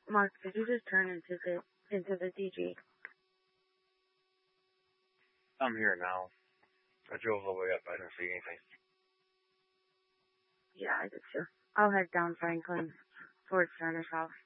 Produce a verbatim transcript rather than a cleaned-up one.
Mark, did you just turn into the into the D G? I'm here now. I drove all the way up. I didn't see anything. Yeah, I did too. I'll head down Franklin towards Turner's house.